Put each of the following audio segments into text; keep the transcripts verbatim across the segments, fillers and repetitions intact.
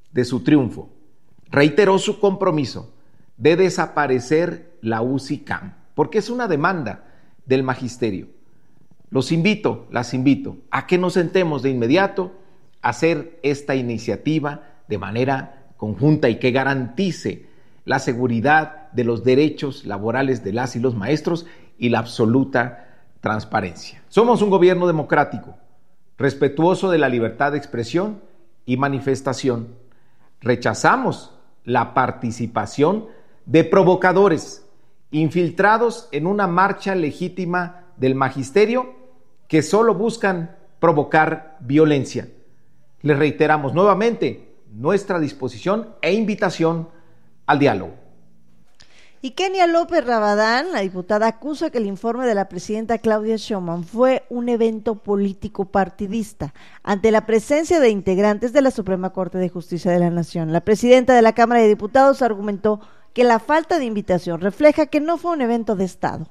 de su triunfo, reiteró su compromiso de desaparecer la U C I C A M, porque es una demanda del magisterio. Los invito, las invito a que nos sentemos de inmediato a hacer esta iniciativa de manera conjunta y que garantice la seguridad de los derechos laborales de las y los maestros y la absoluta transparencia. Somos un gobierno democrático, respetuoso de la libertad de expresión y manifestación. Rechazamos la participación de provocadores infiltrados en una marcha legítima del magisterio que solo buscan provocar violencia. Les reiteramos nuevamente nuestra disposición e invitación al diálogo. Y Kenia López Rabadán, la diputada, acusa que el informe de la presidenta Claudia Sheinbaum fue un evento político partidista ante la presencia de integrantes de la Suprema Corte de Justicia de la Nación. La presidenta de la Cámara de Diputados argumentó que la falta de invitación refleja que no fue un evento de Estado.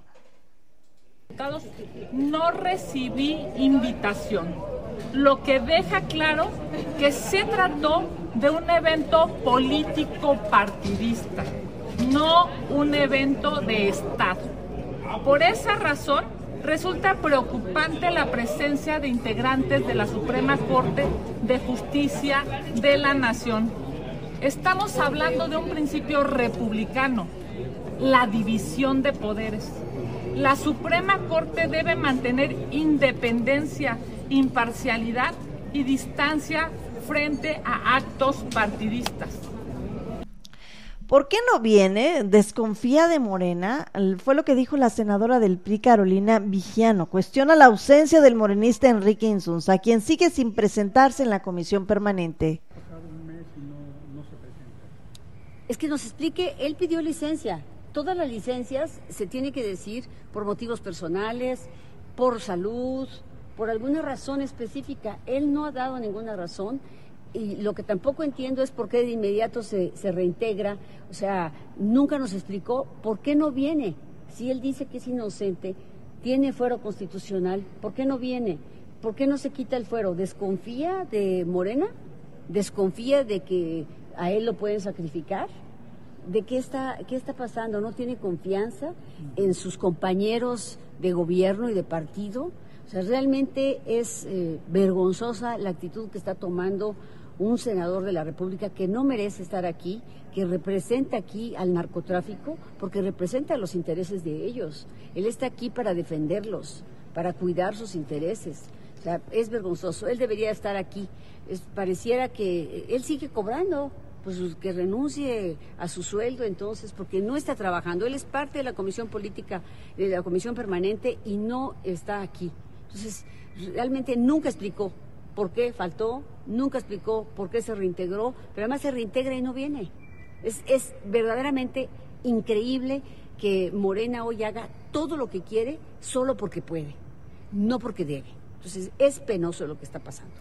No recibí invitación, lo que deja claro que se trató de un evento político partidista, no un evento de Estado. Por esa razón, resulta preocupante la presencia de integrantes de la Suprema Corte de Justicia de la Nación. Estamos hablando de un principio republicano, la división de poderes. La Suprema Corte debe mantener independencia, imparcialidad y distancia frente a actos partidistas. ¿Por qué no viene? Desconfía de Morena, fue lo que dijo la senadora del P R I, Carolina Vigiano. Cuestiona la ausencia del morenista Enrique Insunza, quien sigue sin presentarse en la comisión permanente. Es que nos explique, él pidió licencia. Todas las licencias se tiene que decir por motivos personales, por salud, por alguna razón específica. Él no ha dado ninguna razón. Y lo que tampoco entiendo es por qué de inmediato se, se reintegra, o sea, nunca nos explicó por qué no viene. Si él dice que es inocente, tiene fuero constitucional, ¿por qué no viene? ¿Por qué no se quita el fuero? ¿Desconfía de Morena? ¿Desconfía de que a él lo pueden sacrificar? ¿De qué está, qué está pasando? ¿No tiene confianza en sus compañeros de gobierno y de partido? O sea, realmente es eh, vergonzosa la actitud que está tomando un senador de la República que no merece estar aquí, que representa aquí al narcotráfico, porque representa los intereses de ellos. Él está aquí para defenderlos, para cuidar sus intereses. O sea, es vergonzoso. Él debería estar aquí. Es, pareciera que él sigue cobrando, pues que renuncie a su sueldo entonces, porque no está trabajando. Él es parte de la comisión política, de la comisión permanente y no está aquí. Entonces, realmente nunca explicó por qué faltó, nunca explicó por qué se reintegró, pero además se reintegra y no viene. Es, es verdaderamente increíble que Morena hoy haga todo lo que quiere solo porque puede, no porque debe. Entonces, es penoso lo que está pasando.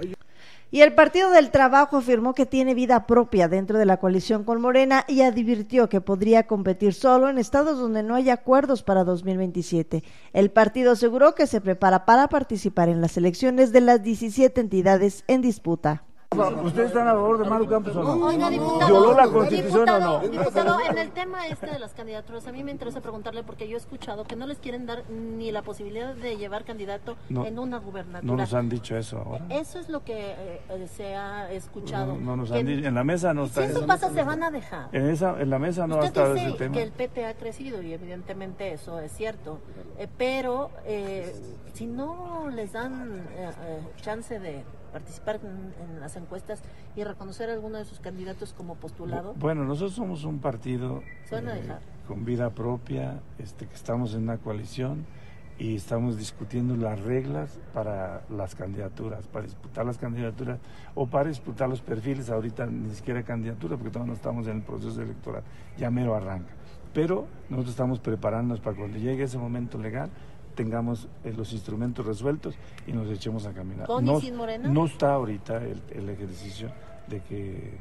Y el Partido del Trabajo afirmó que tiene vida propia dentro de la coalición con Morena y advirtió que podría competir solo en estados donde no hay acuerdos para dos mil veintisiete. El partido aseguró que se prepara para participar en las elecciones de las diecisiete entidades en disputa. ¿Ustedes están a favor de Maru Campos o no? Oiga, diputado, ¿Violó la Constitución diputado, o no? Diputado, en el tema este de las candidaturas, a mí me interesa preguntarle porque yo he escuchado que no les quieren dar ni la posibilidad de llevar candidato no, en una gubernatura. No nos han dicho eso ahora. Eso es lo que eh, se ha escuchado. No, no nos han dicho, en la mesa no está. Si eso pasa, se van a dejar. En, esa, en la mesa no ha estado ese tema. Que el P T ha crecido y evidentemente eso es cierto, eh, pero eh, si no les dan eh, eh, chance de participar en, en las encuestas y reconocer a alguno de sus candidatos como postulado. Bueno, nosotros somos un partido eh, con vida propia, este, que estamos en una coalición y estamos discutiendo las reglas para las candidaturas, para disputar las candidaturas o para disputar los perfiles. Ahorita ni siquiera candidatura porque todavía no estamos en el proceso electoral, ya mero arranca. Pero nosotros estamos preparándonos para cuando llegue ese momento legal tengamos eh, los instrumentos resueltos y nos echemos a caminar. ¿Con no, y sin Morena? No está ahorita el, el ejercicio de que eh,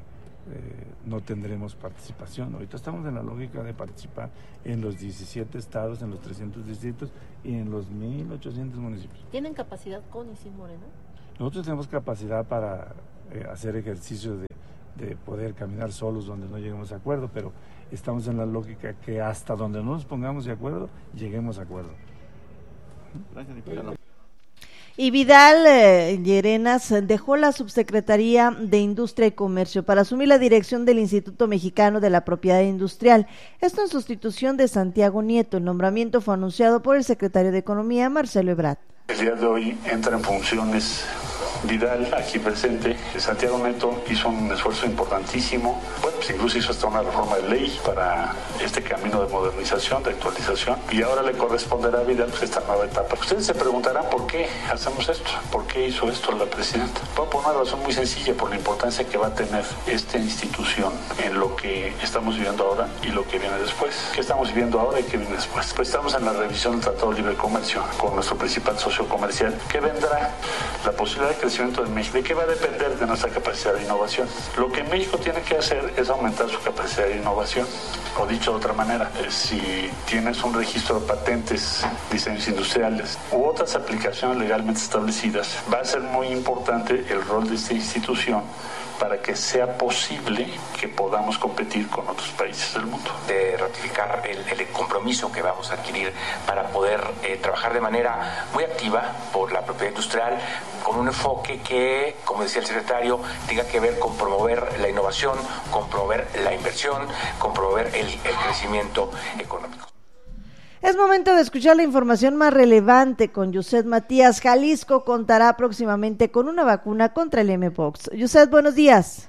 no tendremos participación. Ahorita estamos en la lógica de participar en los diecisiete estados, en los trescientos distritos y en los mil ochocientos municipios. ¿Tienen capacidad con y sin Morena? Nosotros tenemos capacidad para eh, hacer ejercicio de de poder caminar solos donde no lleguemos a acuerdo, pero estamos en la lógica que hasta donde no nos pongamos de acuerdo, lleguemos a acuerdo. Gracias, diputado. Y Vidal eh, Llerenas dejó la Subsecretaría de Industria y Comercio para asumir la dirección del Instituto Mexicano de la Propiedad Industrial. Esto en sustitución de Santiago Nieto. El nombramiento fue anunciado por el secretario de Economía, Marcelo Ebrard. El día de hoy entra en funciones Vidal, aquí presente. Santiago Nieto hizo un esfuerzo importantísimo, bueno, pues incluso hizo hasta una reforma de ley para este camino de modernización, de actualización, y ahora le corresponderá a Vidal pues, esta nueva etapa. Ustedes se preguntarán por qué hacemos esto, por qué hizo esto la presidenta. Bueno, por una razón muy sencilla, por la importancia que va a tener esta institución en lo que estamos viviendo ahora y lo que viene después. ¿Qué estamos viviendo ahora y qué viene después? Pues estamos en la revisión del Tratado de Libre Comercio con nuestro principal socio comercial, que vendrá la posibilidad de crecimiento de México. ¿De qué va a depender? De nuestra capacidad de innovación. Lo que México tiene que hacer es aumentar su capacidad de innovación. O dicho de otra manera, si tienes un registro de patentes, diseños industriales u otras aplicaciones legalmente establecidas, va a ser muy importante el rol de esta institución para que sea posible que podamos competir con otros países del mundo. De ratificar el, el compromiso que vamos a adquirir para poder eh, trabajar de manera muy activa por la propiedad industrial, con un enfoque que, como decía el secretario, tenga que ver con promover la innovación, con promover la inversión, con promover el, el crecimiento económico. Es momento de escuchar la información más relevante con Yuset Matías. Jalisco contará próximamente con una vacuna contra el M-Pox. Yuset, buenos días.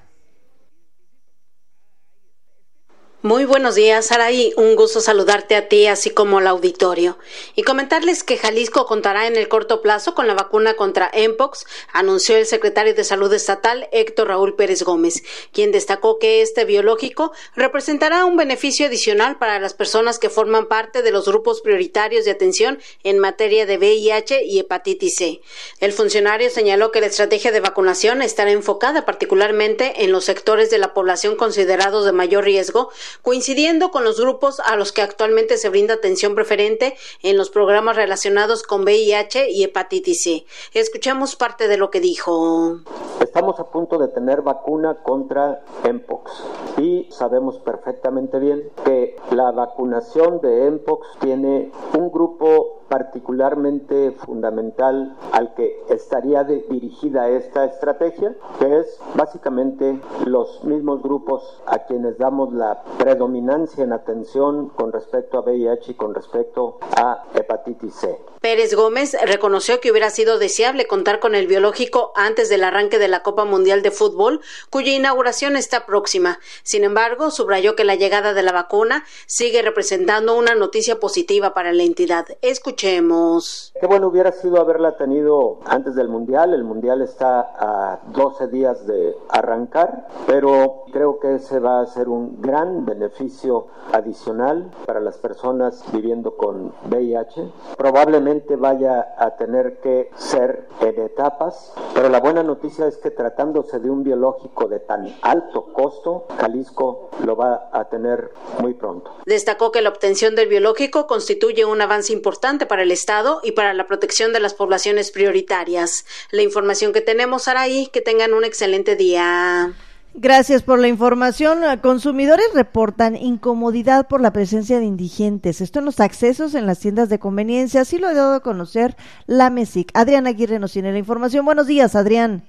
Muy buenos días, Saraí. Un gusto saludarte a ti, así como al auditorio. Y comentarles que Jalisco contará en el corto plazo con la vacuna contra M-Pox, anunció el secretario de Salud Estatal, Héctor Raúl Pérez Gómez, quien destacó que este biológico representará un beneficio adicional para las personas que forman parte de los grupos prioritarios de atención en materia de V I H y hepatitis C. El funcionario señaló que la estrategia de vacunación estará enfocada particularmente en los sectores de la población considerados de mayor riesgo, coincidiendo con los grupos a los que actualmente se brinda atención preferente en los programas relacionados con V I H y hepatitis C. Escuchemos parte de lo que dijo. Estamos a punto de tener vacuna contra M-Pox y sabemos perfectamente bien que la vacunación de M-Pox tiene un grupo particularmente fundamental al que estaría de, dirigida esta estrategia, que es básicamente los mismos grupos a quienes damos la predominancia en atención con respecto a V I H y con respecto a hepatitis C. Pérez Gómez reconoció que hubiera sido deseable contar con el biológico antes del arranque de la Copa Mundial de Fútbol, cuya inauguración está próxima. Sin embargo, subrayó que la llegada de la vacuna sigue representando una noticia positiva para la entidad. Escuchemos. Qué bueno hubiera sido haberla tenido antes del Mundial. El Mundial está a doce días de arrancar, pero creo que ese va a ser un gran beneficio adicional para las personas viviendo con V I H. Probablemente vaya a tener que ser en etapas, pero la buena noticia es que tratándose de un biológico de tan alto costo, Jalisco lo va a tener muy pronto. Destacó que la obtención del biológico constituye un avance importante para el Estado y para la protección de las poblaciones prioritarias. La información que tenemos, Saraí, que tengan un excelente día. Gracias por la información. Consumidores reportan incomodidad por la presencia de indigentes. Esto en los accesos en las tiendas de conveniencia. Así lo ha dado a conocer la MESIC. Adrián Aguirre nos tiene la información. Buenos días, Adrián.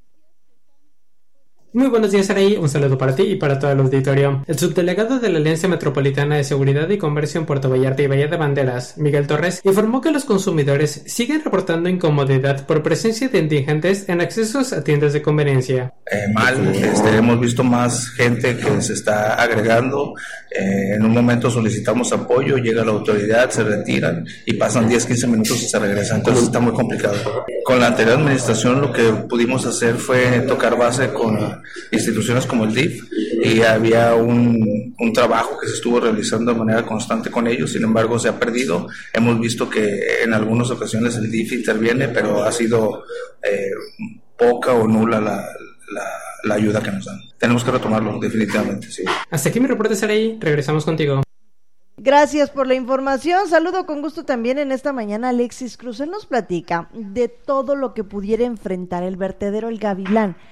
Muy buenos días, Araí. Un saludo para ti y para todo el auditorio. El subdelegado de la Alianza Metropolitana de Seguridad y Comercio en Puerto Vallarta y Bahía de Banderas, Miguel Torres, informó que los consumidores siguen reportando incomodidad por presencia de indigentes en accesos a tiendas de conveniencia. Eh, mal, este, hemos visto más gente que se está agregando. Eh, en un momento solicitamos apoyo, llega la autoridad, se retiran y pasan diez a quince minutos y se regresan. Entonces está muy complicado. Con la anterior administración lo que pudimos hacer fue tocar base con instituciones como el D I F y había un, un trabajo que se estuvo realizando de manera constante con ellos. Sin embargo, se ha perdido. Hemos visto que en algunas ocasiones el D I F interviene, pero ha sido eh, poca o nula la, la, la ayuda que nos dan. Tenemos que retomarlo, definitivamente, sí. Hasta aquí mi reporte, Saraí. Regresamos contigo. Gracias por la información. Saludo con gusto también en esta mañana a Alexis Cruz. Él nos platica de todo lo que pudiera enfrentar el vertedero El Gavilán.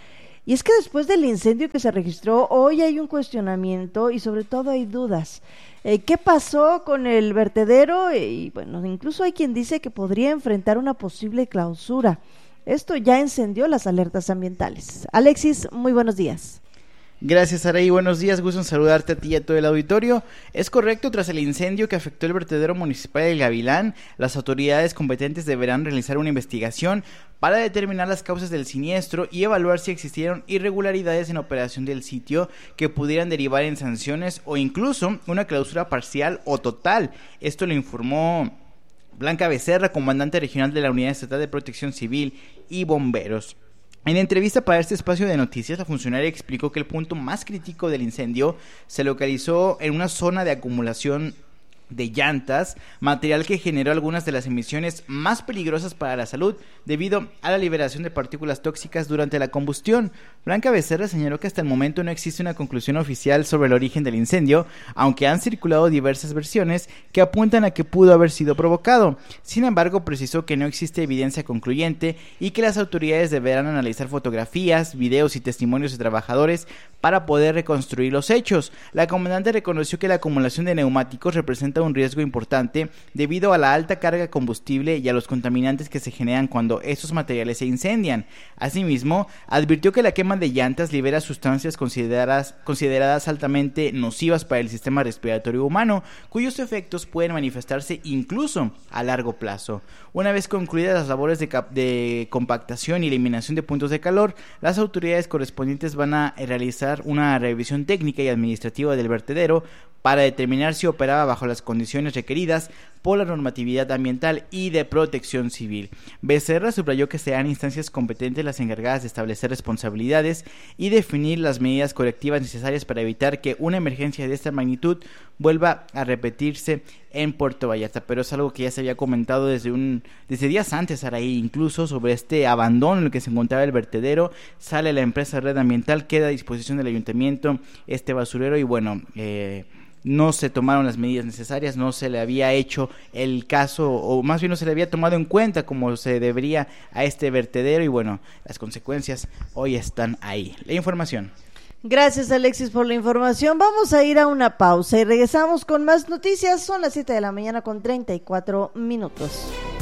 Y es que después del incendio que se registró, hoy hay un cuestionamiento y sobre todo hay dudas. Eh, ¿Qué pasó con el vertedero? Y bueno, incluso hay quien dice que podría enfrentar una posible clausura. Esto ya encendió las alertas ambientales. Alexis, muy buenos días. Gracias, Araí. Buenos días, gusto en saludarte a ti y a todo el auditorio. Es correcto, tras el incendio que afectó el vertedero municipal del Gavilán, las autoridades competentes deberán realizar una investigación para determinar las causas del siniestro y evaluar si existieron irregularidades en la operación del sitio que pudieran derivar en sanciones o incluso una clausura parcial o total. Esto lo informó Blanca Becerra, comandante regional de la Unidad Estatal de Protección Civil y Bomberos. En entrevista para este espacio de noticias, la funcionaria explicó que el punto más crítico del incendio se localizó en una zona de acumulación de llantas, material que generó algunas de las emisiones más peligrosas para la salud debido a la liberación de partículas tóxicas durante la combustión. Blanca Becerra señaló que hasta el momento no existe una conclusión oficial sobre el origen del incendio, aunque han circulado diversas versiones que apuntan a que pudo haber sido provocado. Sin embargo, precisó que no existe evidencia concluyente y que las autoridades deberán analizar fotografías, videos y testimonios de trabajadores para poder reconstruir los hechos. La comandante reconoció que la acumulación de neumáticos representa un riesgo importante debido a la alta carga de combustible y a los contaminantes que se generan cuando estos materiales se incendian. Asimismo, advirtió que la quema de llantas libera sustancias consideradas, consideradas altamente nocivas para el sistema respiratorio humano, cuyos efectos pueden manifestarse incluso a largo plazo. Una vez concluidas las labores de, cap- de compactación y eliminación de puntos de calor, las autoridades correspondientes van a realizar una revisión técnica y administrativa del vertedero para determinar si operaba bajo las condiciones requeridas por la normatividad ambiental y de protección civil. Becerra subrayó que serán instancias competentes las encargadas de establecer responsabilidades y definir las medidas correctivas necesarias para evitar que una emergencia de esta magnitud vuelva a repetirse en Puerto Vallarta, pero es algo que ya se había comentado desde un desde días antes, Araí, incluso sobre este abandono en el que se encontraba el vertedero. Sale la empresa Red Ambiental, queda a disposición del ayuntamiento este basurero y bueno, eh, no se tomaron las medidas necesarias, no se le había hecho el caso, o más bien no se le había tomado en cuenta como se debería a este vertedero y bueno, las consecuencias hoy están ahí. La información. Gracias, Alexis, por la información. Vamos a ir a una pausa y regresamos con más noticias. Son las siete de la mañana con treinta y cuatro minutos.